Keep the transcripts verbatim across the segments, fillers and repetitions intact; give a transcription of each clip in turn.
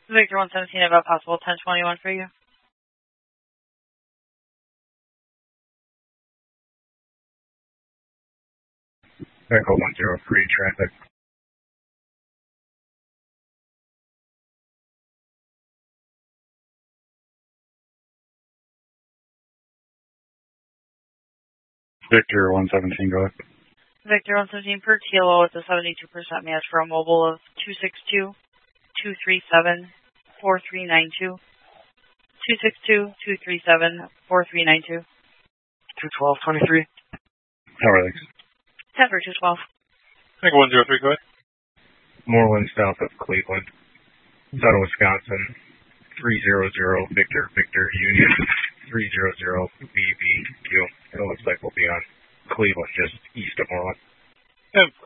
Victor one seventeen, about possible ten twenty-one for you. Echo one zero three, traffic. Victor one seventeen, go ahead. Victor one seventeen per kilo with a seventy-two percent match for a mobile of two six two, two three seven, four three nine two. two six two, two three seven, four three nine two. two twelve twenty-three. How are things? ten for two twelve. Echo one zero three, go ahead. Moreland south of Cleveland. Out of Wisconsin. three zero zero, Victor, Victor, Union. three zero zero, B B Q. It looks like we'll be on Cleveland, just east of Moreland. ten four.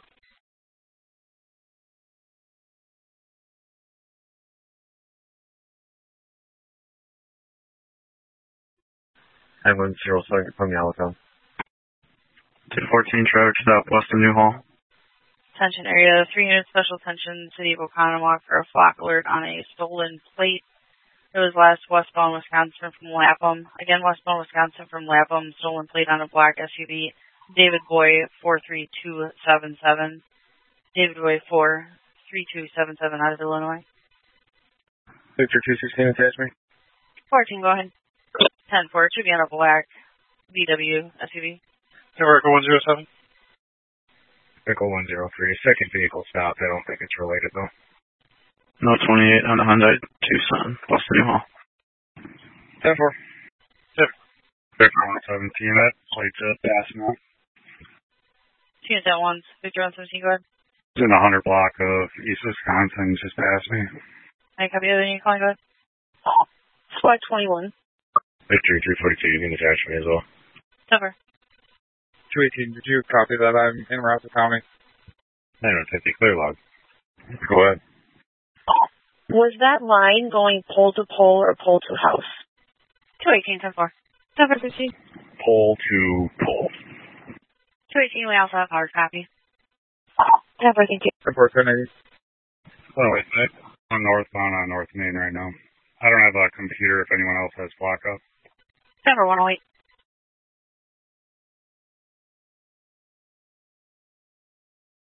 nine one zero seven from Yellowstone. two fourteen, traffic southwest of New Hall. Attention area, three unit special attention, City of Oconomowoc for a flock alert on a stolen plate. It was last westbound Wisconsin from Lapham. Again, westbound Wisconsin from Lapham, stolen plate on a black S U V. David Boy, four three two seven seven. David Boy, four three two seven seven out of Illinois. Victor two sixteen, attach me. fourteen, go ahead. ten four, it should be on a black V W S U V. Echo one zero seven. Echo one zero three, second vehicle stopped. I don't think it's related though. No twenty-eight on the Hyundai Tucson, west of New Hall. ten four. Yep. Victor one seventeen, that plate's up, passing on. Two units at once, Victor one seventeen, go ahead. It's in the hundred block of East Wisconsin, just past me. Any copy of the other unit calling, go ahead. Squad twenty-one. Victor two forty-two, you can attach me as well. Cover. two eighteen, did you copy that? I'm in Rouseau County. nine one fifty, clear log. Go ahead. Was that line going pole to pole or pole to house? two eighteen, ten four. Cover fifteen. Pole to pole. two eighteen, we also have hard copy. Cover, thank you. ten four, ten eighty. Oh, wait, I'm northbound on North Main right now. I don't have a computer if anyone else has block up. Cover one oh eight.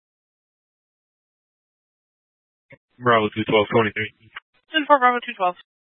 Bravo two twelve twenty-three. ten four, Bravo two twelve.